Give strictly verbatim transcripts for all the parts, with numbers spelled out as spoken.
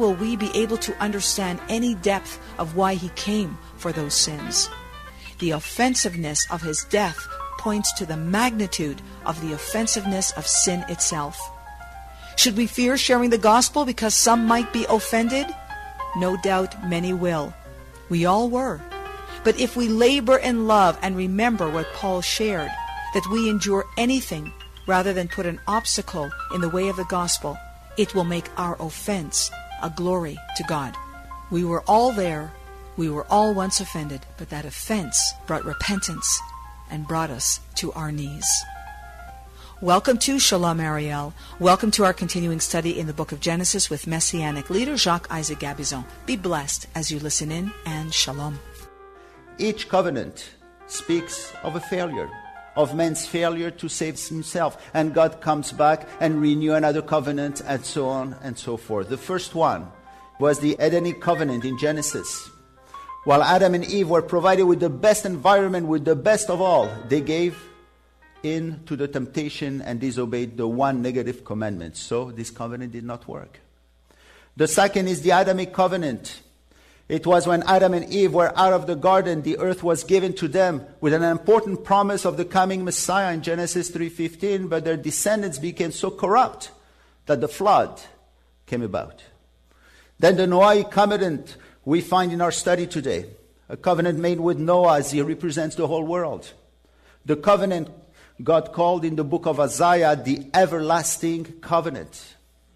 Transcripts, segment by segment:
will we be able to understand any depth of why he came for those sins. The offensiveness of his death points to the magnitude of the offensiveness of sin itself. Should we fear sharing the gospel because some might be offended? No doubt many will. We all were. But if we labor in love and remember what Paul shared, that we endure anything rather than put an obstacle in the way of the gospel, it will make our offense a glory to God. We were all there. We were all once offended, but that offense brought repentance and brought us to our knees. Welcome to Shalom Ariel. Welcome to our continuing study in the book of Genesis with Messianic leader Jacques Isaac Gabizon. Be blessed as you listen in, and Shalom. Each covenant speaks of a failure, of man's failure to save himself. And God comes back and renew another covenant, and so on and so forth. The first one was the Edenic covenant in Genesis. While Adam and Eve were provided with the best environment, with the best of all, they gave in to the temptation and disobeyed the one negative commandment. So this covenant did not work. The second is the Adamic covenant. It was when Adam and Eve were out of the garden, the earth was given to them with an important promise of the coming Messiah in Genesis three fifteen, but their descendants became so corrupt that the flood came about. Then the Noahic covenant we find in our study today, a covenant made with Noah as he represents the whole world. The covenant God called in the book of Isaiah the everlasting covenant.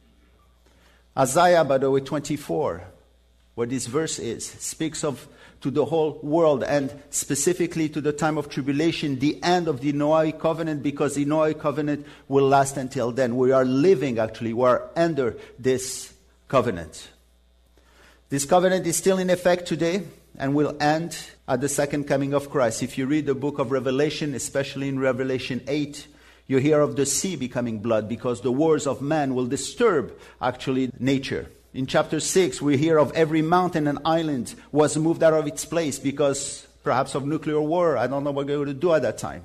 Isaiah, by the way, twenty-four, where this verse is, speaks of to the whole world and specifically to the time of tribulation, the end of the Noahic covenant, because the Noahic covenant will last until then. We are living, actually, we are under this covenant. This covenant is still in effect today and will end at the second coming of Christ. If you read the book of Revelation, especially in Revelation eight, you hear of the sea becoming blood because the wars of man will disturb, actually, nature. In chapter six, we hear of every mountain and island was moved out of its place because perhaps of nuclear war. I don't know what we're going to do at that time.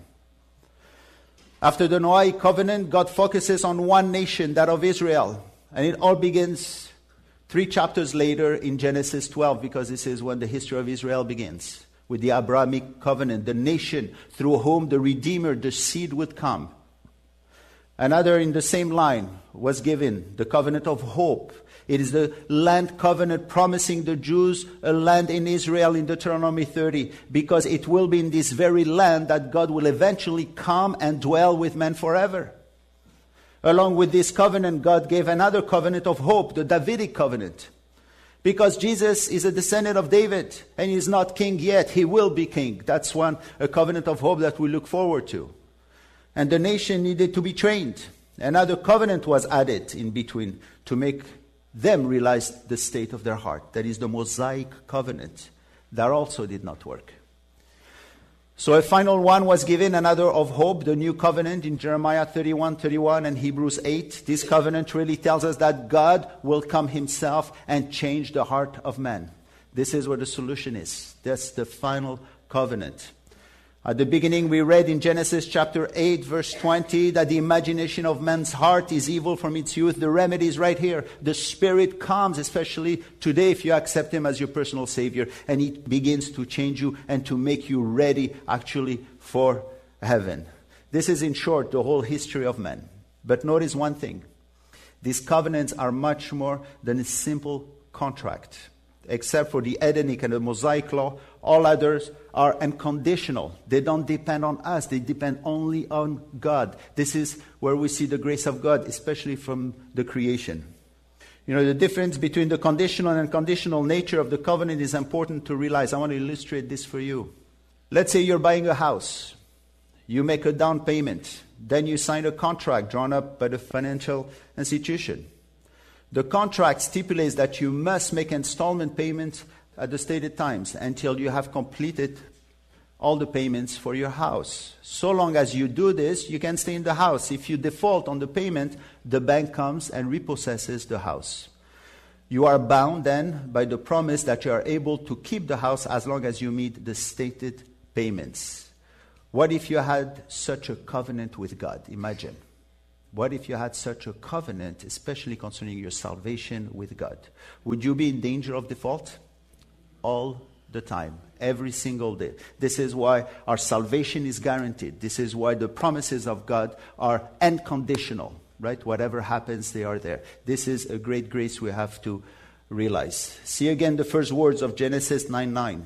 After the Noahic covenant, God focuses on one nation, that of Israel. And it all begins three chapters later in Genesis twelve, because this is when the history of Israel begins, with the Abrahamic covenant, the nation through whom the Redeemer, the seed, would come. Another in the same line was given, the covenant of hope. It is the land covenant promising the Jews a land in Israel in Deuteronomy thirty, because it will be in this very land that God will eventually come and dwell with men forever. Along with this covenant, God gave another covenant of hope, the Davidic covenant. Because Jesus is a descendant of David and he is not king yet, he will be king. That's one, a covenant of hope that we look forward to. And the nation needed to be trained. Another covenant was added in between to make them realize the state of their heart. That is the Mosaic covenant. That also did not work. So a final one was given, another of hope, the new covenant in Jeremiah thirty-one thirty-one and Hebrews eight. This covenant really tells us that God will come himself and change the heart of man. This is where the solution is. That's the final covenant. At the beginning, we read in Genesis chapter eight, verse twenty, that the imagination of man's heart is evil from its youth. The remedy is right here. The Spirit comes, especially today, if you accept him as your personal Savior, and he begins to change you and to make you ready, actually, for heaven. This is, in short, the whole history of man. But notice one thing. These covenants are much more than a simple contract. Except for the Edenic and the Mosaic law, all others are unconditional. They don't depend on us. They depend only on God. This is where we see the grace of God, especially from the creation. You know, the difference between the conditional and unconditional nature of the covenant is important to realize. I want to illustrate this for you. Let's say you're buying a house. You make a down payment. Then you sign a contract drawn up by the financial institution. The contract stipulates that you must make installment payments at the stated times until you have completed all the payments for your house. So long as you do this, you can stay in the house. If you default on the payment, the bank comes and repossesses the house. You are bound then by the promise that you are able to keep the house as long as you meet the stated payments. What if you had such a covenant with God? Imagine. What if you had such a covenant, especially concerning your salvation with God? Would you be in danger of default? All the time, every single day. This is why our salvation is guaranteed. This is why the promises of God are unconditional, right? Whatever happens, they are there. This is a great grace we have to realize. See again the first words of Genesis nine nine.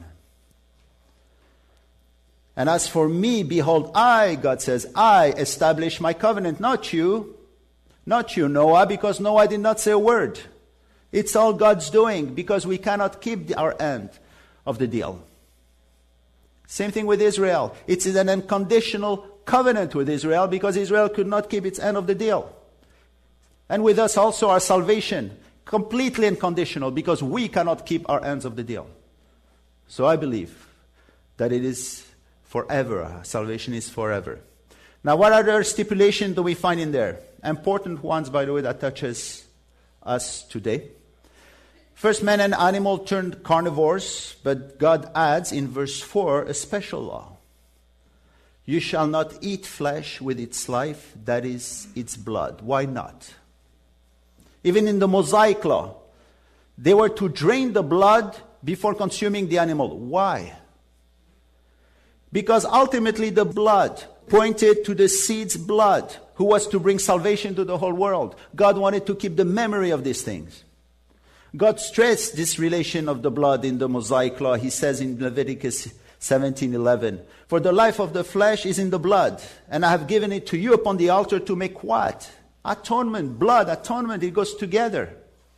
And as for me, behold, I, God says, I establish my covenant, not you, not you, Noah, because Noah did not say a word. It's all God's doing, because we cannot keep the, our end of the deal. Same thing with Israel. It's an unconditional covenant with Israel, because Israel could not keep its end of the deal. And with us also, our salvation, completely unconditional, because we cannot keep our ends of the deal. So I believe that it is forever. Salvation is forever. Now, what other stipulations do we find in there? Important ones, by the way, that touches us today. First, man and animal turned carnivores, but God adds in verse four a special law. You shall not eat flesh with its life, that is, its blood. Why not? Even in the Mosaic law, they were to drain the blood before consuming the animal. Why? Because ultimately the blood pointed to the seed's blood, who was to bring salvation to the whole world. God wanted to keep the memory of these things. God stressed this relation of the blood in the Mosaic law. He says in Leviticus seventeen eleven, for the life of the flesh is in the blood, and I have given it to you upon the altar to make what? Atonement, blood, atonement, it goes together.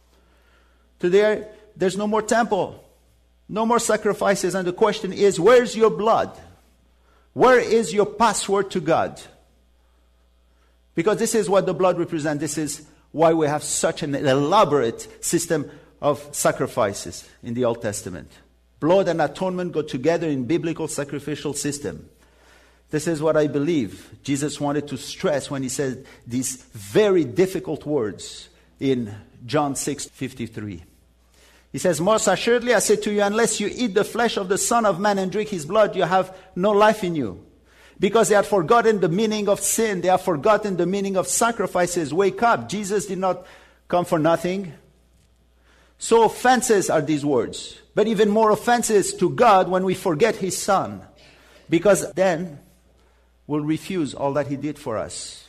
Today, there's no more temple, no more sacrifices, and the question is, where's your blood? Where is your password to God? Because this is what the blood represents. This is why we have such an elaborate system of sacrifices in the Old Testament. Blood and atonement go together in biblical sacrificial system. This is what I believe Jesus wanted to stress when he said these very difficult words in John six fifty-three. He says, most assuredly I say to you, unless you eat the flesh of the Son of Man and drink his blood, you have no life in you. Because they have forgotten the meaning of sin. They have forgotten the meaning of sacrifices. Wake up. Jesus did not come for nothing. So offenses are these words. But even more offenses to God when we forget his Son. Because then we'll refuse all that he did for us.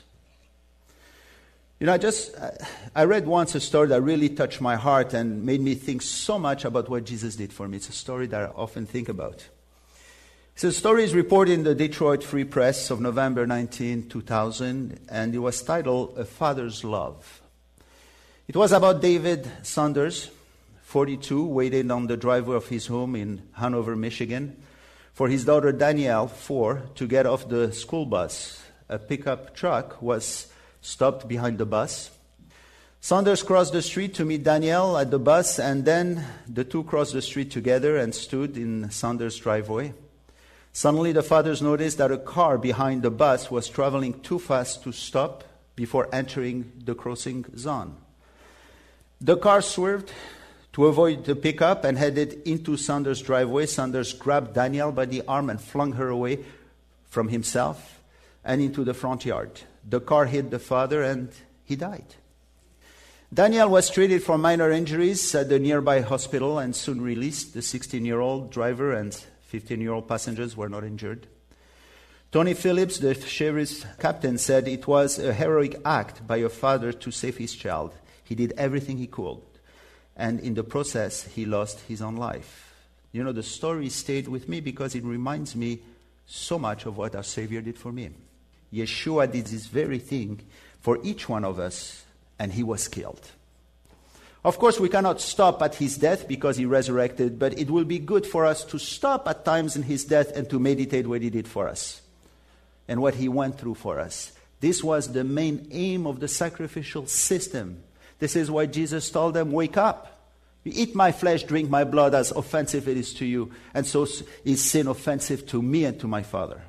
You know, I just, I read once a story that really touched my heart and made me think so much about what Jesus did for me. It's a story that I often think about. So the story is reported in the Detroit Free Press of November nineteenth, two thousand, and it was titled, A Father's Love. It was about David Saunders, forty-two, waiting on the driveway of his home in Hanover, Michigan, for his daughter Danielle, four, to get off the school bus. A pickup truck was stopped behind the bus. Saunders crossed the street to meet Danielle at the bus, and then the two crossed the street together and stood in Saunders' driveway. Suddenly the fathers noticed that a car behind the bus was traveling too fast to stop before entering the crossing zone. The car swerved to avoid the pickup and headed into Saunders' driveway. Saunders grabbed Danielle by the arm and flung her away from himself and into the front yard. The car hit the father and he died. Danielle was treated for minor injuries at the nearby hospital and soon released. The sixteen-year-old driver and fifteen-year-old passengers were not injured. Tony Phillips, the sheriff's captain, said it was a heroic act by a father to save his child. He did everything he could, and in the process, he lost his own life. You know, the story stayed with me because it reminds me so much of what our Savior did for me. Yeshua did this very thing for each one of us, and he was killed. Of course, we cannot stop at his death because he resurrected, but it will be good for us to stop at times in his death and to meditate what he did for us and what he went through for us. This was the main aim of the sacrificial system. This is why Jesus told them, wake up. You eat my flesh, drink my blood, as offensive it is to you. And so is sin offensive to me and to my Father.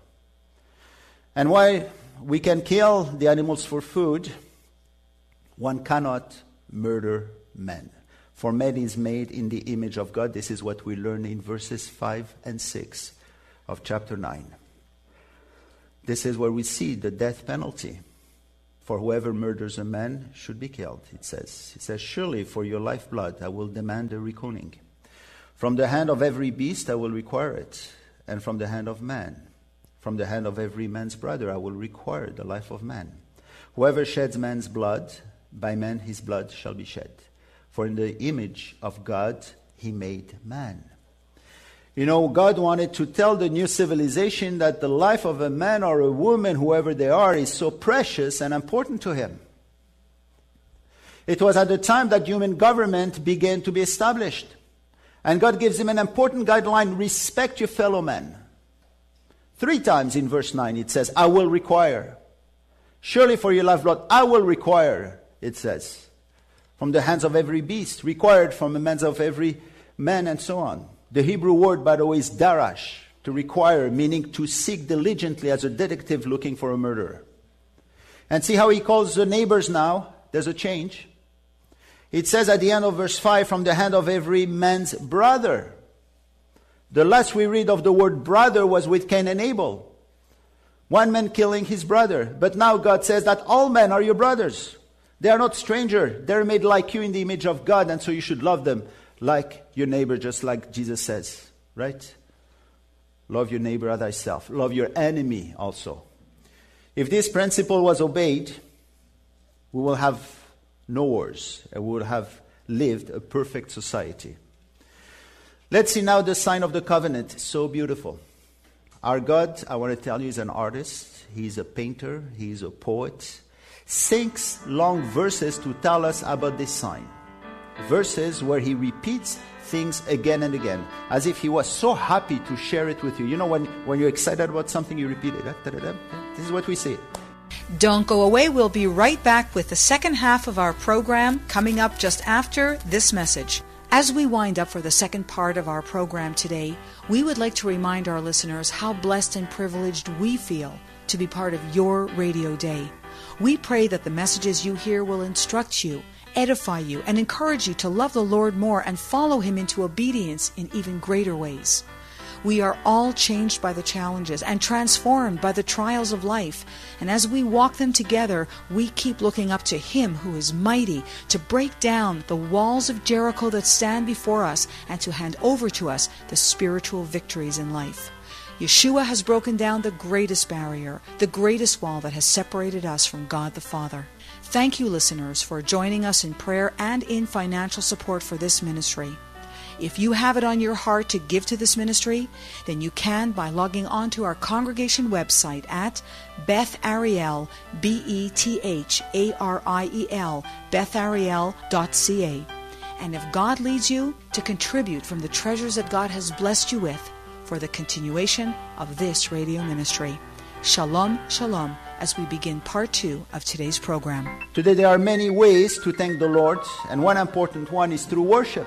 And why we can kill the animals for food, one cannot murder man. For man is made in the image of God. This is what we learn in verses five and six of chapter nine. This is where we see the death penalty For whoever murders a man should be killed, it says. It says, surely for your lifeblood I will demand a reckoning. From the hand of every beast I will require it, and from the hand of man. From the hand of every man's brother I will require the life of man. Whoever sheds man's blood, by man his blood shall be shed. For in the image of God he made man. You know, God wanted to tell the new civilization that the life of a man or a woman, whoever they are, is so precious and important to him. It was at the time that human government began to be established. And God gives him an important guideline: respect your fellow man. Three times in verse nine it says, I will require. Surely for your lifeblood, I will require, it says. From the hands of every beast, required from the hands of every man, and so on. The Hebrew word, by the way, is darash, to require, meaning to seek diligently as a detective looking for a murderer. And see how he calls the neighbors now? There's a change. It says at the end of verse five, from the hand of every man's brother. The last we read of the word brother was with Cain and Abel. One man killing his brother. But now God says that all men are your brothers. They are not strangers. They're made like you in the image of God, and so you should love them like your neighbor, just like Jesus says, right? Love your neighbor as thyself. Love your enemy also. If this principle was obeyed, we will have no wars, and we will have lived a perfect society. Let's see now the sign of the covenant. So beautiful. Our God, I want to tell you, is an artist. He's a painter. He's a poet. Sings long verses to tell us about this sign. Verses where he repeats things again and again, as if he was so happy to share it with you. You know, when, when you're excited about something, you repeat it. This is what we say. Don't go away. We'll be right back with the second half of our program coming up just after this message. As we wind up for the second part of our program today, we would like to remind our listeners how blessed and privileged we feel to be part of your radio day. We pray that the messages you hear will instruct you, edify you, and encourage you to love the Lord more and follow Him into obedience in even greater ways. We are all changed by the challenges and transformed by the trials of life. And as we walk them together, we keep looking up to Him who is mighty to break down the walls of Jericho that stand before us and to hand over to us the spiritual victories in life. Yeshua has broken down the greatest barrier, the greatest wall that has separated us from God the Father. Thank you, listeners, for joining us in prayer and in financial support for this ministry. If you have it on your heart to give to this ministry, then you can by logging on to our congregation website at Beth Ariel, B E T H A R I E L, beth ariel dot c a. And if God leads you to contribute from the treasures that God has blessed you with for the continuation of this radio ministry. Shalom, shalom, as we begin part two of today's program. Today there are many ways to thank the Lord, and one important one is through worship.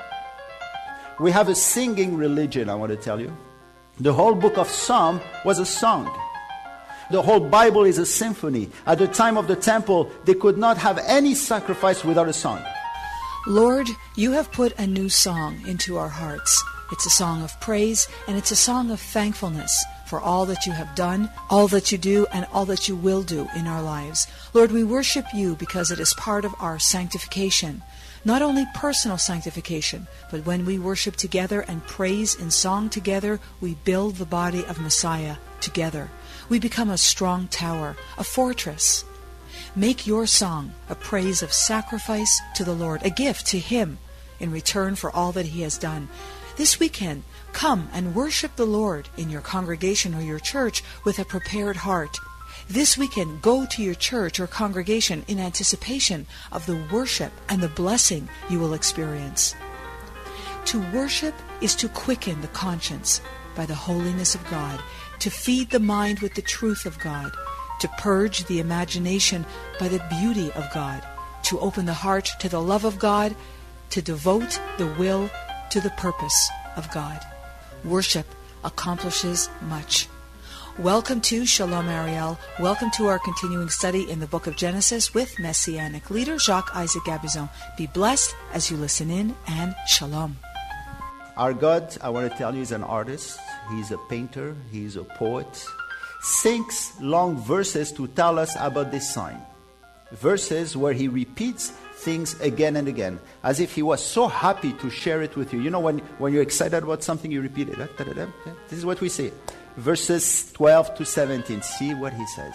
We have a singing religion, I want to tell you. The whole book of Psalm was a song. The whole Bible is a symphony. At the time of the temple, they could not have any sacrifice without a song. Lord, you have put a new song into our hearts. It's a song of praise, and it's a song of thankfulness for all that you have done, all that you do, and all that you will do in our lives. Lord, we worship you because it is part of our sanctification. Not only personal sanctification, but when we worship together and praise in song together, we build the body of Messiah together. We become a strong tower, a fortress. Make your song a praise of sacrifice to the Lord, a gift to Him in return for all that He has done. This weekend, come and worship the Lord in your congregation or your church with a prepared heart. This weekend, go to your church or congregation in anticipation of the worship and the blessing you will experience. To worship is to quicken the conscience by the holiness of God, to feed the mind with the truth of God, to purge the imagination by the beauty of God, to open the heart to the love of God, to devote the will to the purpose of God. Worship accomplishes much. Welcome to Shalom Ariel. Welcome to our continuing study in the book of Genesis with Messianic leader Jacques Isaac Gabizon. Be blessed as you listen in, and Shalom. Our God, I want to tell you, is an artist. He's a painter. He's a poet. Sings long verses to tell us about this sign. verses where he repeats things again and again, as if he was so happy to share it with you. You know, when, when you're excited about something, you repeat it. This is what we see. Verses twelve to seventeen. See what he says.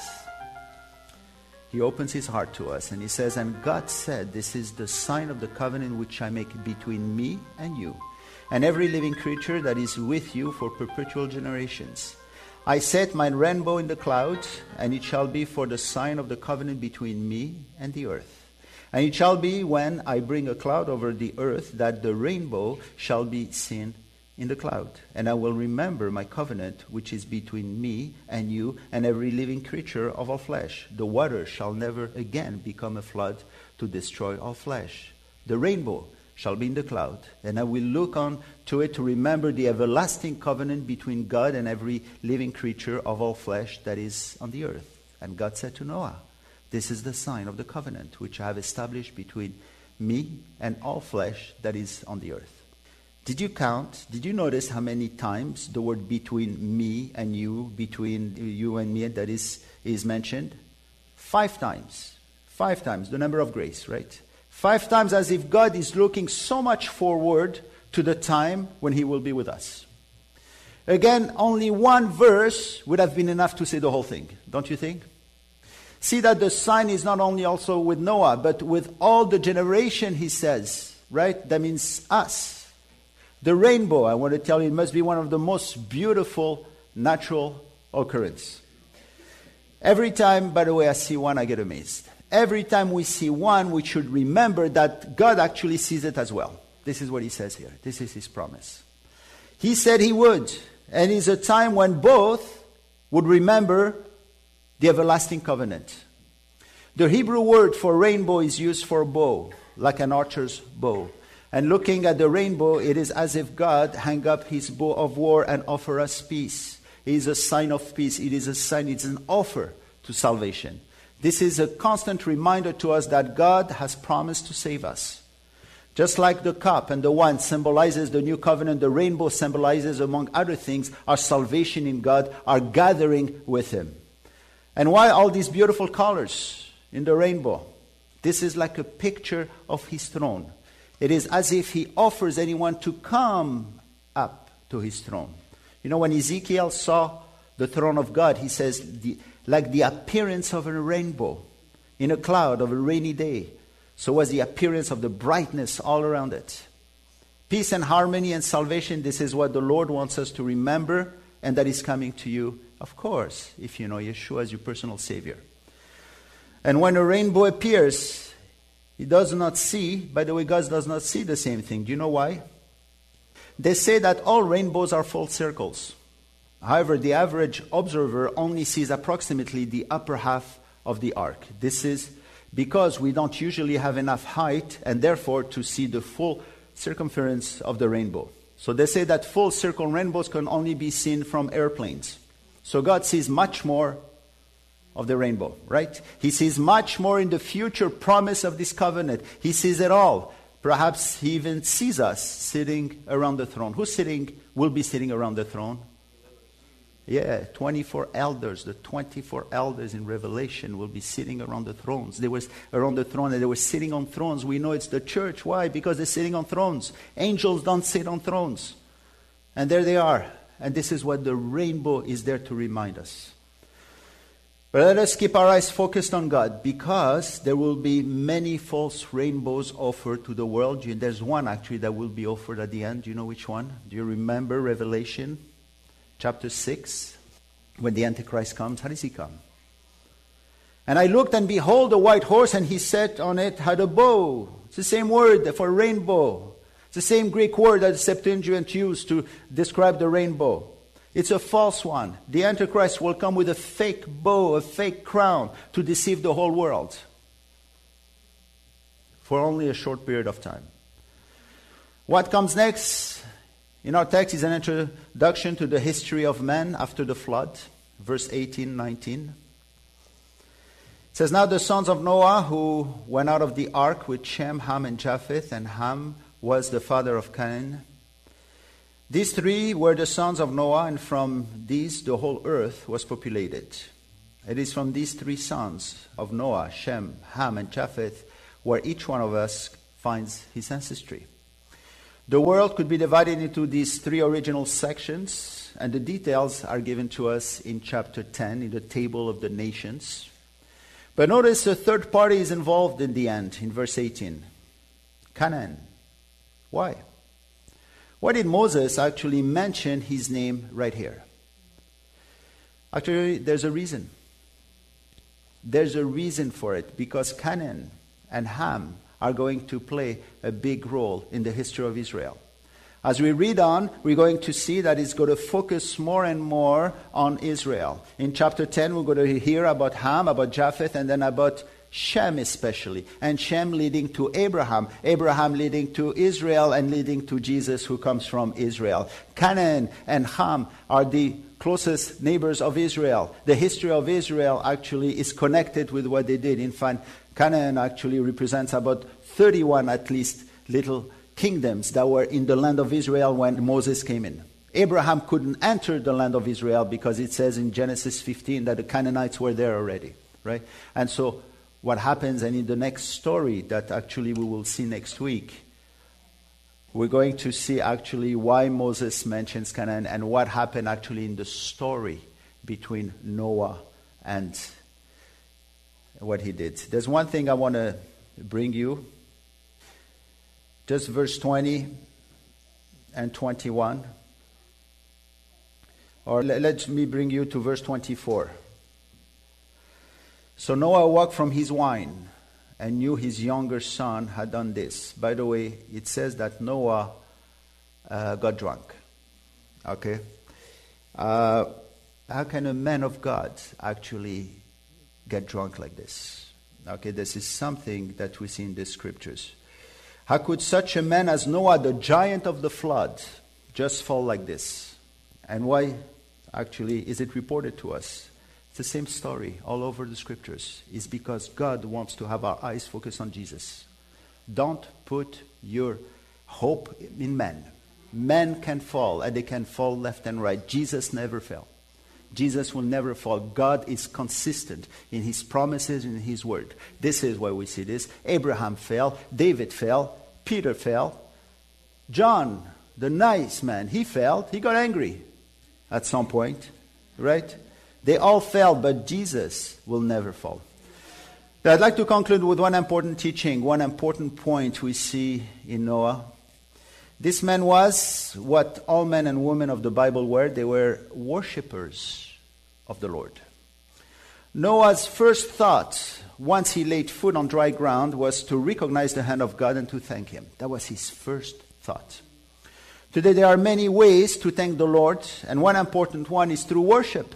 He opens his heart to us and he says, "And God said, this is the sign of the covenant which I make between me and you, and every living creature that is with you for perpetual generations. I set my rainbow in the clouds, and it shall be for the sign of the covenant between me and the earth. And it shall be when I bring a cloud over the earth that the rainbow shall be seen in the cloud. And I will remember my covenant which is between me and you and every living creature of all flesh. The water shall never again become a flood to destroy all flesh. The rainbow shall be in the cloud, and I will look on to it to remember the everlasting covenant between God and every living creature of all flesh that is on the earth." And God said to Noah, "This is the sign of the covenant which I have established between me and all flesh that is on the earth." Did you count? Did you notice how many times the word "between me and you," between you and me, that is, is mentioned? Five times. Five times, the number of grace, right? Five times, as if God is looking so much forward to the time when he will be with us. Again, only one verse would have been enough to say the whole thing, don't you think? See that the sign is not only also with Noah, but with all the generation, he says, right? That means us. The rainbow, I want to tell you, it must be one of the most beautiful natural occurrences. Every time, by the way, I see one, I get amazed. Every time we see one, we should remember that God actually sees it as well. This is what he says here. This is his promise. He said he would. And it's a time when both would remember the everlasting covenant. The Hebrew word for rainbow is used for bow, like an archer's bow. And looking at the rainbow, it is as if God hung up his bow of war and offer us peace. It is a sign of peace. It is a sign, it's an offer to salvation. This is a constant reminder to us that God has promised to save us. Just like the cup and the wine symbolizes the new covenant, the rainbow symbolizes, among other things, our salvation in God, our gathering with him. And why all these beautiful colors in the rainbow? This is like a picture of his throne. It is as if he offers anyone to come up to his throne. You know, when Ezekiel saw the throne of God, he says, the, like the appearance of a rainbow in a cloud of a rainy day, so was the appearance of the brightness all around it. Peace and harmony and salvation, this is what the Lord wants us to remember, and that is coming to you, of course, if you know Yeshua as your personal Savior. And when a rainbow appears, he does not see, by the way, God does not see the same thing. Do you know why? They say that all rainbows are full circles. However, the average observer only sees approximately the upper half of the arc. This is because we don't usually have enough height and therefore to see the full circumference of the rainbow. So they say that full circle rainbows can only be seen from airplanes. So God sees much more of the rainbow, right? He sees much more in the future promise of this covenant. He sees it all. Perhaps he even sees us sitting around the throne. Who's sitting, will be sitting around the throne? Yeah, twenty-four elders. The twenty-four elders in Revelation will be sitting around the thrones. They were around the throne and they were sitting on thrones. We know it's the church. Why? Because they're sitting on thrones. Angels don't sit on thrones. And there they are. And this is what the rainbow is there to remind us. But let us keep our eyes focused on God, because there will be many false rainbows offered to the world. There's one actually that will be offered at the end. Do you know which one? Do you remember Revelation chapter six? When the Antichrist comes, how does he come? "And I looked, and behold, a white horse, and he sat on it, had a bow." It's the same word for rainbow. It's the same Greek word that the Septuagint used to describe the rainbow. It's a false one. The Antichrist will come with a fake bow, a fake crown, to deceive the whole world for only a short period of time. What comes next in our text is an introduction to the history of man after the flood. Verse eighteen, nineteen. It says, "Now the sons of Noah who went out of the ark with Shem, Ham, and Japheth, and Ham was the father of Canaan. These three were the sons of Noah, and from these the whole earth was populated. It is from these three sons of Noah, Shem, Ham, and Japheth, where each one of us finds his ancestry. The world could be divided into these three original sections, and the details are given to us in chapter ten, in the table of the nations. But notice a third party is involved in the end, in verse eighteen. Canaan. Why? Why did Moses actually mention his name right here? Actually, there's a reason. There's a reason for it, because Canaan and Ham are going to play a big role in the history of Israel. As we read on, we're going to see that it's going to focus more and more on Israel. In chapter ten, we're going to hear about Ham, about Japheth, and then about Shem especially. And Shem leading to Abraham, Abraham leading to Israel, and leading to Jesus, who comes from Israel. Canaan and Ham are the closest neighbors of Israel. The history of Israel actually is connected with what they did. In fact, Canaan actually represents about thirty-one at least little kingdoms that were in the land of Israel when Moses came in. Abraham couldn't enter the land of Israel because it says in Genesis fifteen that the Canaanites were there already, right? And so what happens, and in the next story that actually we will see next week, we're going to see actually why Moses mentions Canaan and what happened actually in the story between Noah and what he did. There's one thing I want to bring you. Just verse twenty and twenty-one. Or let, let me bring you to verse twenty-four. So Noah walked from his wine and knew his younger son had done this. By the way, it says that Noah uh, got drunk. Okay? Uh, how can a man of God actually get drunk like this? Okay, this is something that we see in the scriptures. How could such a man as Noah, the giant of the flood, just fall like this? And why actually is it reported to us? It's the same story all over the scriptures. It's because God wants to have our eyes focused on Jesus. Don't put your hope in men. Men can fall, and they can fall left and right. Jesus never fell. Jesus will never fall. God is consistent in his promises and in his word. This is why we see this. Abraham fell. David fell. Peter fell. John, the nice man, he fell. He got angry at some point, right? They all fell, but Jesus will never fall. Now, I'd like to conclude with one important teaching, one important point we see in Noah. This man was what all men and women of the Bible were. They were worshippers of the Lord. Noah's first thought, once he laid foot on dry ground, was to recognize the hand of God and to thank him. That was his first thought. Today there are many ways to thank the Lord, and one important one is through worship.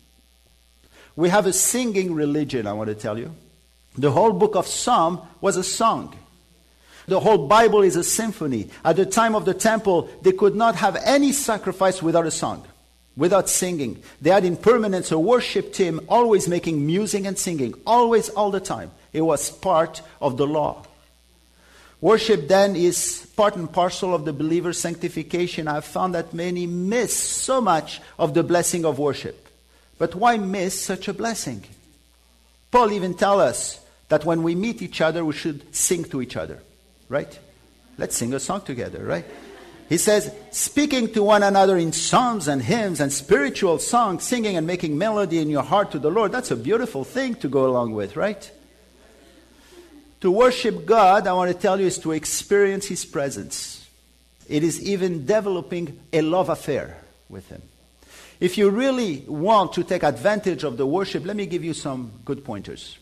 We have a singing religion, I want to tell you. The whole book of Psalm was a song. The whole Bible is a symphony. At the time of the temple, they could not have any sacrifice without a song, without singing. They had in permanence a worship team always making music and singing, always, all the time. It was part of the law. Worship then is part and parcel of the believer's sanctification. I've found that many miss so much of the blessing of worship. But why miss such a blessing? Paul even tells us that when we meet each other, we should sing to each other. Right? Let's sing a song together, right? He says, speaking to one another in psalms and hymns and spiritual songs, singing and making melody in your heart to the Lord. That's a beautiful thing to go along with, right? To worship God, I want to tell you, is to experience his presence. It is even developing a love affair with him. If you really want to take advantage of the worship, let me give you some good pointers.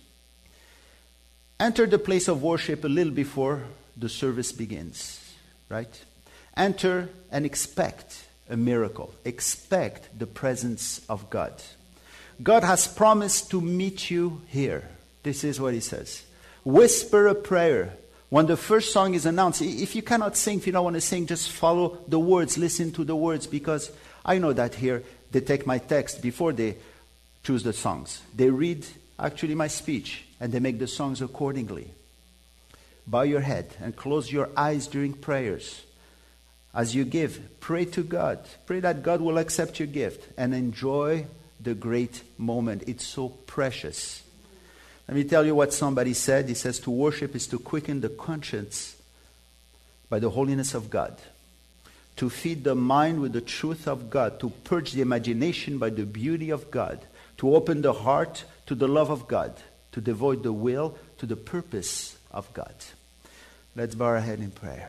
Enter the place of worship a little before the service begins, right? Enter and expect a miracle. Expect the presence of God. God has promised to meet you here. This is what he says. Whisper a prayer. When the first song is announced, if you cannot sing, if you don't want to sing, just follow the words, listen to the words, because I know that here they take my text before they choose the songs. They read actually my speech and they make the songs accordingly. Bow your head and close your eyes during prayers. As you give, pray to God. Pray that God will accept your gift and enjoy the great moment. It's so precious. Let me tell you what somebody said. He says to worship is to quicken the conscience by the holiness of God, to feed the mind with the truth of God, to purge the imagination by the beauty of God, to open the heart to the love of God, to devote the will to the purpose of God. Let's bow our head in prayer.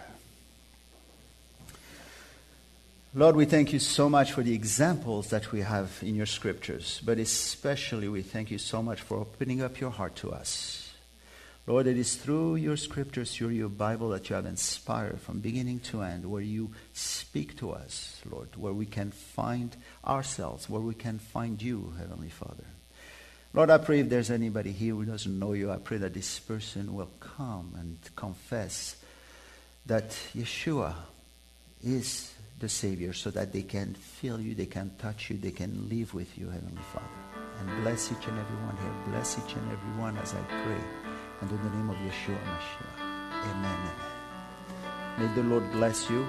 Lord, we thank you so much for the examples that we have in your scriptures, but especially we thank you so much for opening up your heart to us. Lord, it is through your scriptures, through your Bible that you have inspired from beginning to end, where you speak to us, Lord, where we can find ourselves, where we can find you, Heavenly Father. Lord, I pray if there's anybody here who doesn't know you, I pray that this person will come and confess that Yeshua is the Savior, so that they can feel you, they can touch you, they can live with you, Heavenly Father. And bless each and every one here. Bless each and every one as I pray. And in the name of Yeshua Mashiach. Amen. May the Lord bless you.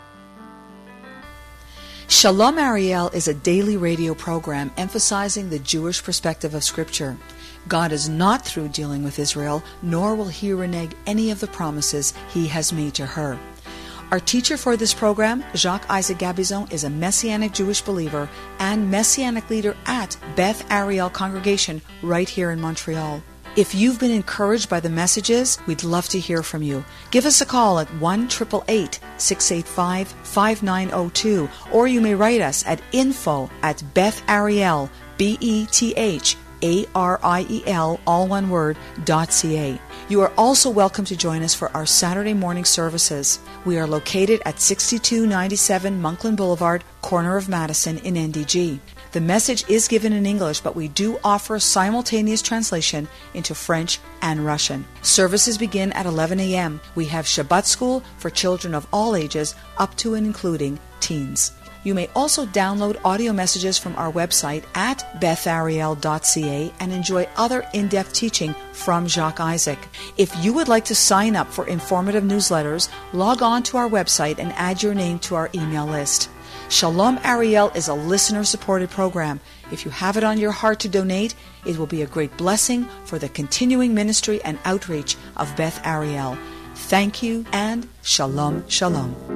Shalom Ariel is a daily radio program emphasizing the Jewish perspective of Scripture. God is not through dealing with Israel, nor will he renege any of the promises he has made to her. Our teacher for this program, Jacques Isaac Gabizon, is a Messianic Jewish believer and Messianic leader at Beth Ariel Congregation right here in Montreal. If you've been encouraged by the messages, we'd love to hear from you. Give us a call at one eight eight eight, six eight five, five nine zero two, or you may write us at info at Beth Ariel, B E T H A R I E L, all one word, dot C A. You are also welcome to join us for our Saturday morning services. We are located at sixty-two ninety-seven Monkland Boulevard, corner of Madison in N D G. The message is given in English, but we do offer simultaneous translation into French and Russian. Services begin at eleven a.m. We have Shabbat school for children of all ages, up to and including teens. You may also download audio messages from our website at beth ariel dot c a and enjoy other in-depth teaching from Jacques Isaac. If you would like to sign up for informative newsletters, log on to our website and add your name to our email list. Shalom Ariel is a listener-supported program. If you have it on your heart to donate, it will be a great blessing for the continuing ministry and outreach of Beth Ariel. Thank you and Shalom, Shalom.